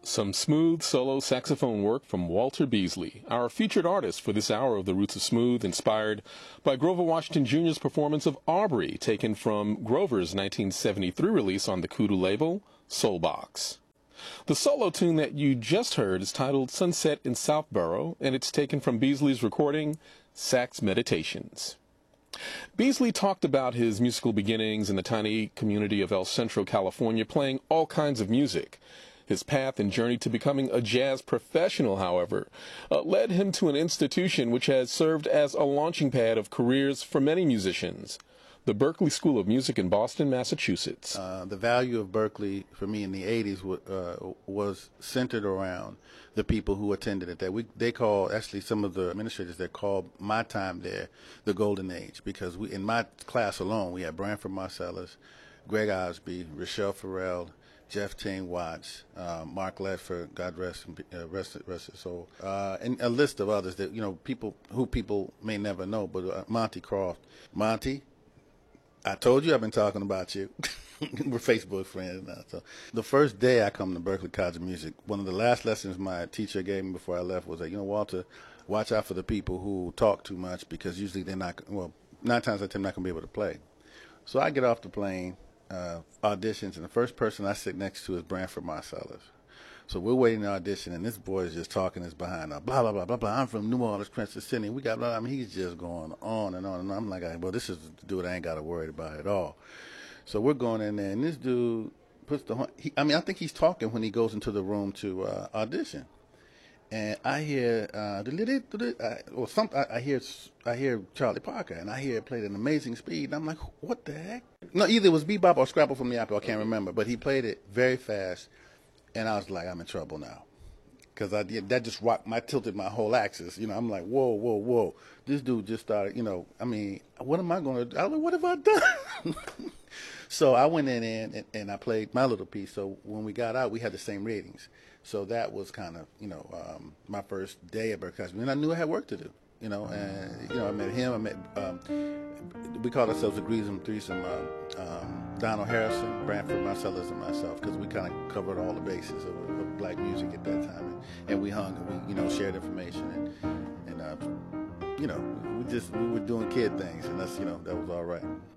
Some smooth solo saxophone work from Walter Beasley, our featured artist for this hour of The Roots of Smooth, inspired by Grover Washington Jr.'s performance of Aubrey, taken from Grover's 1973 release on the Kudu label, Soulbox. The solo tune that you just heard is titled Sunset in Southborough, and it's taken from Beasley's recording, Sax Meditations. Beasley talked about his musical beginnings in the tiny community of El Centro, California, playing all kinds of music. His path and journey to becoming a jazz professional, however, led him to an institution which has served as a launching pad of careers for many musicians, the Berklee School of Music in Boston, Massachusetts. The value of Berklee for me in the 80s was centered around the people who attended it. They call, actually some of the administrators that called my time there the golden age, because in my class alone we had Branford Marsalis, Greg Osby, Rochelle Farrell, Jeff Ting Watts, Mark Ledford, God rest his soul, and a list of others that, people may never know, but Monty Croft. Monty, I told you I've been talking about you. We're Facebook friends now. So the first day I come to Berklee College of Music, one of the last lessons my teacher gave me before I left was that, Walter, watch out for the people who talk too much, because usually they're not, 9 times out of 10 not going to be able to play. So I get off the plane, auditions, and the first person I sit next to is Branford Marsalis. So we're waiting to audition, and this boy is just talking his behind up, blah, blah, blah, blah, blah. I'm from New Orleans, Kansas City. We got, he's just going on and on. And I'm like, well, this is the dude I ain't got to worry about at all. So we're going in there, and this dude puts I think he's talking when he goes into the room to audition. And I hear, I hear Charlie Parker, and I hear it played at an amazing speed. And I'm like, what the heck? No, either it was Bebop or Scrapple from the Apple, I can't remember. But he played it very fast, and I was like, I'm in trouble now. Because that just tilted my whole axis. I'm like, whoa. This dude just started, what am I going to do? What have I done? So I went in and I played my little piece. So when we got out, we had the same ratings. So that was kind of, my first day at Berklee. And I knew I had work to do, and, I met him. We called ourselves the Greasem Threesome, Donald Harrison, Branford Marsalis, and myself, because we kind of covered all the bases of black music at that time. And we hung and we, shared information. And we were doing kid things, and that's, that was all right.